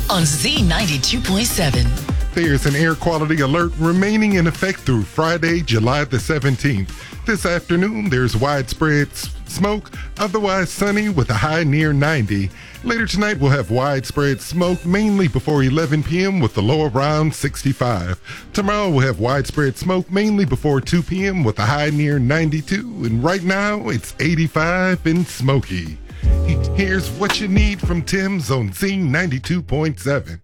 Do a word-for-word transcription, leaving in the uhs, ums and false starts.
on Z ninety-two point seven. There's an air quality alert remaining in effect through Friday, July the seventeenth. This afternoon, there's widespread s- smoke, otherwise sunny with a high near ninety. Later tonight, we'll have widespread smoke, mainly before eleven p.m. with the low around sixty-five. Tomorrow, we'll have widespread smoke, mainly before two p.m. with a high near ninety-two. And right now, it's eighty-five and smoky. Here's what you need from Tim's on Z ninety-two point seven.